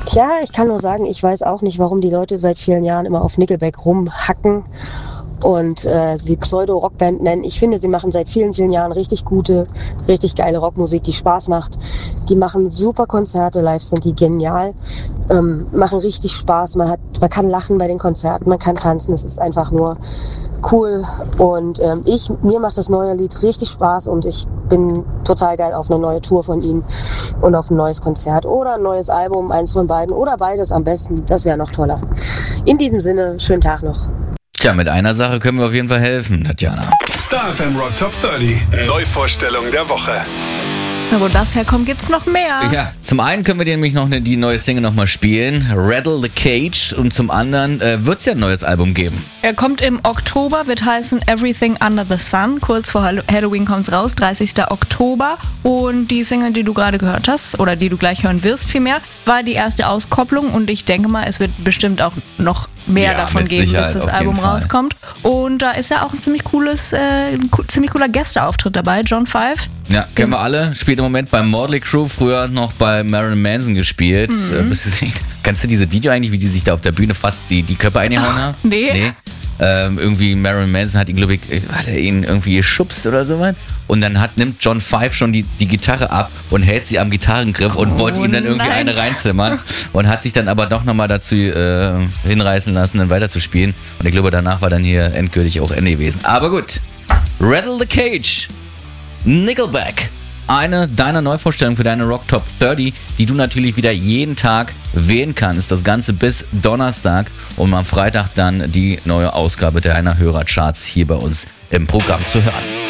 Tja, ich kann nur sagen, ich weiß auch nicht, warum die Leute seit vielen Jahren immer auf Nickelback rumhacken und sie Pseudo-Rockband nennen. Ich finde, sie machen seit vielen, vielen Jahren richtig gute, richtig geile Rockmusik, die Spaß macht. Die machen super Konzerte, live sind die genial, machen richtig Spaß. Man kann lachen bei den Konzerten, man kann tanzen, es ist einfach nur cool. Und mir macht das neue Lied richtig Spaß und ich bin total geil auf eine neue Tour von ihnen und auf ein neues Konzert oder ein neues Album, eins von beiden oder beides am besten. Das wäre noch toller. In diesem Sinne, schönen Tag noch. Tja, mit einer Sache können wir auf jeden Fall helfen, Tatjana. Star FM Rock Top 30. Neuvorstellung der Woche. Na, wo das herkommt, gibt's noch mehr. Ja, zum einen können wir dir nämlich noch die neue Single nochmal spielen, Rattle the Cage, und zum anderen wird's ja ein neues Album geben. Er kommt im Oktober, wird heißen Everything Under the Sun. Kurz vor Halloween kommt's raus, 30. Oktober. Und die Single, die du gerade gehört hast, oder die du gleich hören wirst vielmehr, war die erste Auskopplung und ich denke mal, es wird bestimmt auch noch mehr davon geben, bis das Album rauskommt. Und da ist ja auch ein ziemlich cooler Gästeauftritt dabei, John Five. Ja, kennen wir alle. Spielt im Moment bei Motley Crue, früher noch bei Marilyn Manson gespielt. Kannst du dieses Video eigentlich, wie die sich da auf der Bühne fast die Köpfe eingehauen haben? Nee. Irgendwie Marilyn Manson hat ihn, glaube ich, hat er ihn irgendwie geschubst oder sowas. Und dann nimmt John Five schon die Gitarre ab und hält sie am Gitarrengriff und wollte ihm dann irgendwie eine reinzimmern. Und hat sich dann aber doch nochmal dazu hinreißen lassen, dann weiterzuspielen. Und ich glaube, danach war dann hier endgültig auch Ende gewesen. Aber gut, Rattle the Cage, Nickelback. Eine deiner Neuvorstellungen für deine Rock Top 30, die du natürlich wieder jeden Tag wählen kannst. Das Ganze bis Donnerstag, um am Freitag dann die neue Ausgabe deiner Hörercharts hier bei uns im Programm zu hören.